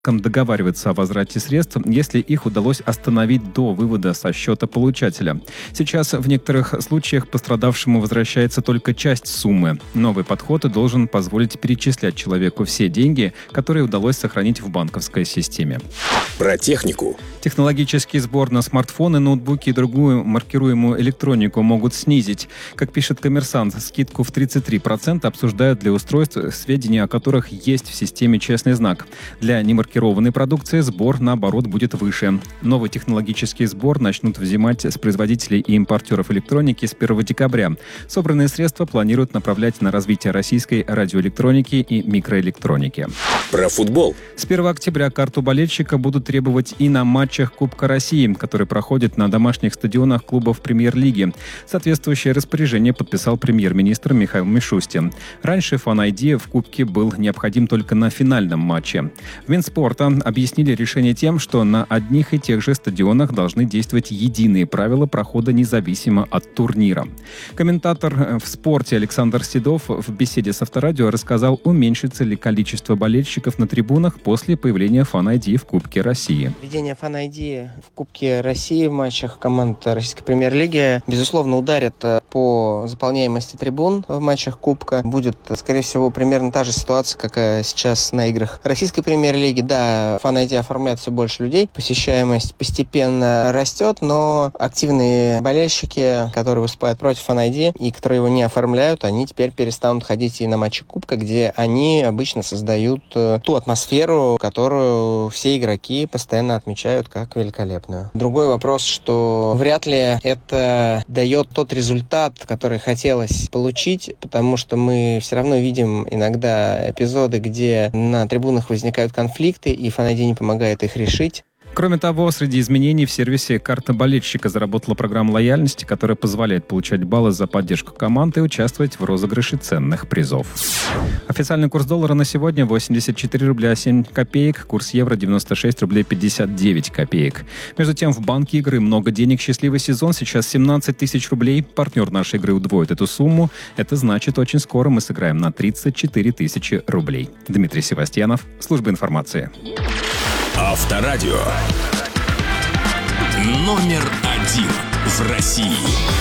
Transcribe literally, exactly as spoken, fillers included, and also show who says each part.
Speaker 1: договариваться о возврате средств, если их удалось остановить до вывода со счета получателя. Сейчас в некоторых случаях пострадавшему возвращается только часть суммы. Новый подход должен позволить перечислять человеку все деньги, которые удалось сохранить в банковской системе.
Speaker 2: Про технику.
Speaker 1: Технологический сбор на смартфоны, ноутбуки и другую маркируемую электронику могут снизить. Как пишет «Коммерсант», скидку в тридцать три процента обсуждают для устройств, сведения о которых есть в системе «Честный знак». Для немаркированной продукции сбор, наоборот, будет выше. Новый технологический сбор начнут взимать с производителей и импортеров электроники с первого декабря. Собранные средства планируют направлять на развитие российской радиоэлектроники и микроэлектроники.
Speaker 2: Про футбол.
Speaker 1: С первого октября карту болельщика будут требовать и на матчах Кубка России, который проходит на домашних стадионах клубов Премьер-лиги. Соответствующее распоряжение подписал премьер-министр Михаил Мишустин. Раньше Fan ай ди в Кубке был необходим только на финальном матче. В Минспорта объяснили решение тем, что на одних и тех же стадионах должны действовать единые правила прохода независимо от турнира. Комментатор в спорте Александр Седов в беседе с Авторадио рассказал, уменьшится ли количество болельщиков на трибунах после появления Fan ай ди в Кубке России.
Speaker 3: Введение Fan ай ди в Кубке России в матчах команд Российской Премьер-лиги, безусловно, ударит по заполняемости трибун в матчах Кубка. Будет, скорее всего, примерно та же ситуация, какая сейчас на играх Российской Премьер-лиги. Да, Fan ай ди оформляет все больше людей, посещаемость постепенно растет, но активные болельщики, которые выступают против Fan ай ди и которые его не оформляют, они теперь перестанут ходить и на матчи Кубка, где они обычно создают ту атмосферу, которую все игроки постоянно отмечают как великолепную. Другой вопрос, что вряд ли это дает тот результат, который хотелось получить, потому что мы все равно видим иногда эпизоды, где на трибунах возникают конфликты, и Fan ай ди не помогает их решить.
Speaker 1: Кроме того, среди изменений в сервисе «Карта болельщика» заработала программа лояльности, которая позволяет получать баллы за поддержку команды и участвовать в розыгрыше ценных призов. Официальный курс доллара на сегодня восемьдесят четыре рубля семь копеек, курс евро девяносто шесть рублей пятьдесят девять копеек. Между тем, в банке игры «Много денег. Счастливый сезон» сейчас семнадцать тысяч рублей. Партнер нашей игры удвоит эту сумму. Это значит, очень скоро мы сыграем на тридцать четыре тысячи рублей. Дмитрий Севастьянов, служба информации.
Speaker 2: Авторадио. Номер один в России.